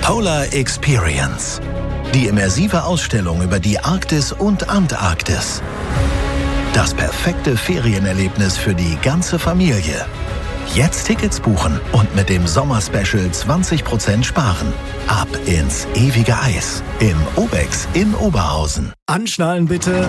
Polar Experience. Die immersive Ausstellung über die Arktis und Antarktis. Das perfekte Ferienerlebnis für die ganze Familie. Jetzt Tickets buchen und mit dem Sommerspecial 20% sparen. Ab ins ewige Eis im Obex in Oberhausen. Anschnallen bitte.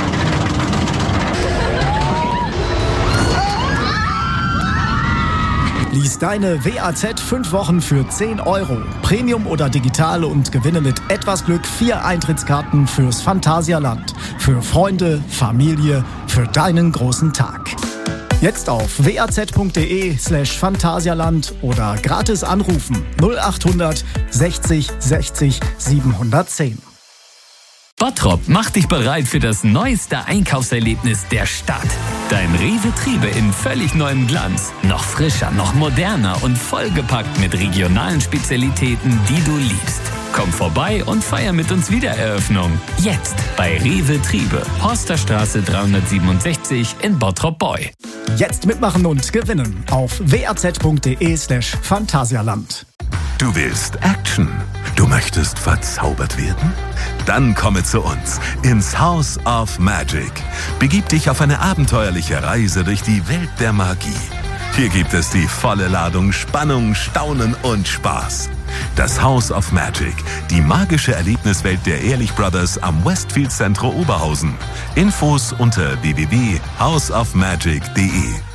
Lies deine WAZ 5 Wochen für 10 €. Premium oder digital und gewinne mit etwas Glück 4 Eintrittskarten fürs Phantasialand. Für Freunde, Familie, für deinen großen Tag. Jetzt auf waz.de/Phantasialand oder gratis anrufen 0800 60 60 710. Bottrop macht dich bereit für das neueste Einkaufserlebnis der Stadt. Dein Rewe Triebe in völlig neuem Glanz. Noch frischer, noch moderner und vollgepackt mit regionalen Spezialitäten, die du liebst. Komm vorbei und feier mit uns Wiedereröffnung. Jetzt bei Rewe Triebe, Horsterstraße 367 in Bottrop-Boy. Jetzt mitmachen und gewinnen auf waz.de/Phantasialand. Du willst Action? Du möchtest verzaubert werden? Dann komme zu uns ins House of Magic. Begib dich auf eine abenteuerliche Reise durch die Welt der Magie. Hier gibt es die volle Ladung Spannung, Staunen und Spaß. Das House of Magic, die magische Erlebniswelt der Ehrlich Brothers am Westfield Centro Oberhausen. Infos unter www.houseofmagic.de.